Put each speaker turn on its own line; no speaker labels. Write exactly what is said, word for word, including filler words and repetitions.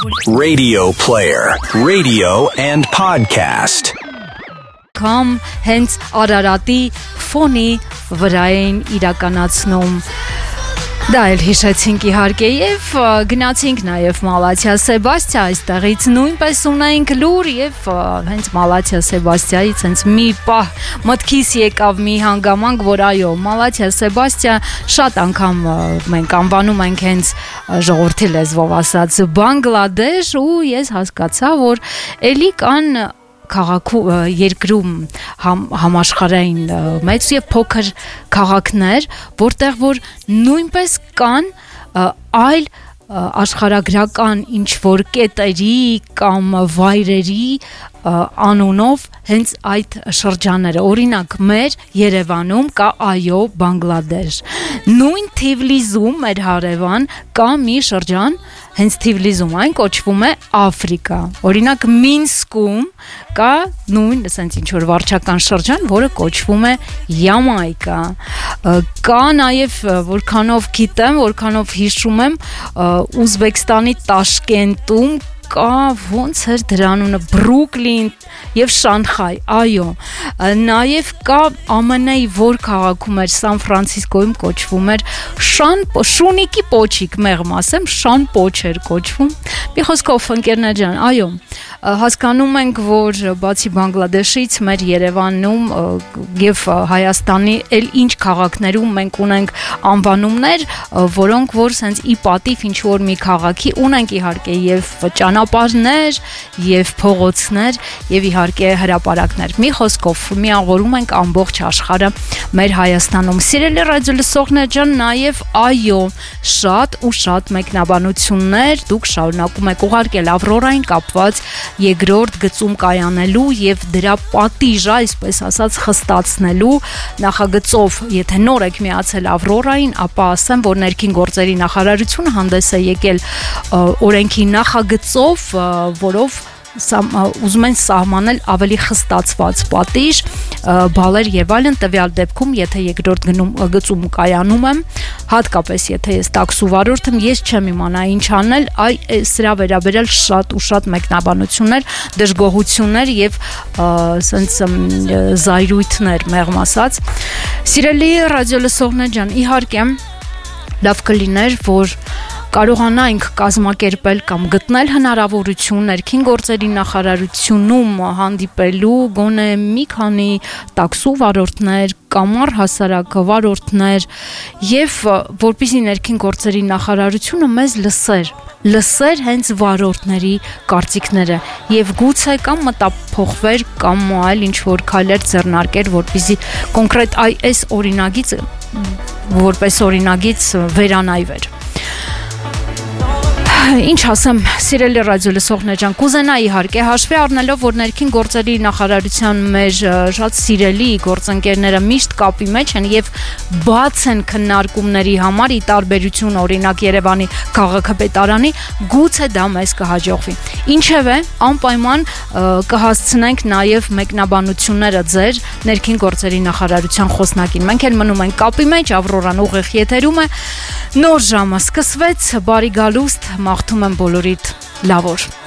Radio player, radio and podcast.
Կամ հենց Արարատի ֆոնի վրա են իրականացնում դա էլ հիշեցինք իհարկե եւ գնացինք նաեւ Մալաթիա Սեբաստիա այստեղից նույնպես ունենք լուր եւ հենց Մալաթիա Սեբաստիայից հենց մի պահ մտքիս եկավ մի հանգամանք որ այո Մալաթիա Սեբաստիա շատ անգամ մենք անվանում ենք հենց ժողովրդի լեզվով ասած Բանգլադեշ ու ես հասկացա որ էլի կան քաղաքի երկրում համ, համաշխարհային մեծ եւ փոքր քաղաքներ, որտեղ որ նույնպես կան այլ աշխարհագրական ինչ որ կետերի կամ վայրերի անունով հենց այդ շրջանները օրինակ մեր Երևանում կա այո Բանգլադեշ նույն Թիֆլիսում մեր հարևան կա մի շրջան հենց Թիֆլիսում այն կոչվում է Աֆրիկա օրինակ Մինսկում կա նույն ասենց ինչ որ վարչական շրջան որը կոչվում է Յամայկա կա նաև որքանով գիտեմ որքանով հիշում եմ Ուզբեկստանի Տաշկենտում կա ոնց էր դրա անունը Բրուկլին եւ Շանհայ այո նաեւ կա ԱՄՆ-ի որ քաղաքում էր Սան Ֆրանցիսկոյում կոչվում էր Շան Շունիկի պոչիկ մեղմ ասեմ Շան պոչ էր կոչվում մի խոսքով ընկերներ ջան այո հասկանում ենք որ բացի Բանգլադեշից մեր Երևանում եւ Հայաստանի էլ ինչ քաղաքներում մենք ունենք անվանումներ որոնք որ sense ի պատիվ ինչ որ մի քաղաքի ունենք իհարկե եւ ճանապարհներ եւ փողոցներ եւ իհարկե հրապարակներ մի խոսքով միավորում ենք ամբողջ աշխարհը մեր Հայաստանում սիրելի ռադիո լսողներ ջան նաեւ այո շատ ու շատ մեկնաբանություններ դուք շարունակում եք ուղարկել Ավրորային կապված երկրորդ գծում կայանելու եւ դրա պատիժը այսպես ասած խստացնելու նախագծով եթե նոր եք միացել Ավրորային ապա ասեմ որ ներքին գործերի նախարարությունը հանդես է եկել օրենքի նախագծով որով ուզում են սահմանել ավելի խստացված պատիժ բալեր եւ այլն տվյալ դեպքում եթե երկրորդ գծում կայանում եմ հատկապես եթե ես տաքսու վարորդ եմ ես չեմ իմանա ինչ անել այ սրա վերաբերել շատ ու շատ մեկնաբանություններ դժգոհություններ եւ ասենց զայրույթներ մեղմ ասած սիրելի ռադիո լսողներ ջան իհարկե լավ կլիներ որ կարողանանք կազմակերպել կամ գտնել հնարավորություն ներքին գործերի նախարարությունում հանդիպելու գոնե մի քանի տաքսու վարորդներ կամ առհասարակ վարորդներ եւ որպեսզի ներքին գործերի նախարարությունը մեզ լսեր լսեր հենց վարորդների կարծիքները եւ գուցե կամ մտափոխվեր կամ այլ ինչ որ քայլեր ձեռնարկեր որպեսզի կոնկրետ այս օրինագից որպես օրինագից վերանայվեր Ինչ ասեմ, սիրելի ռադիո լսողներ ջան, կուզենա իհարկե հաշվի առնելով, որ ներքին գործերի նախարարության մեր շատ սիրելի գործընկերները միշտ կապի մեջ են եւ բաց են քննարկումների համար ի տարբերություն օրինակ Երևանի քաղաքապետարանի, գուցե դա մեզ կհաջողվի։ Ինչևէ, անպայման կհասցնենք նաեւ մեկնաբանությունները ձեր ներքին գործերի նախարարության խոսնակին։ Մենք էլ մնում ենք կապի մեջ, Ավրորան ուղիղ եթերում է։ Նոր ժամը սկսվեց, բարի գալուստ, մաղթում եմ բոլորիդ լավ օր։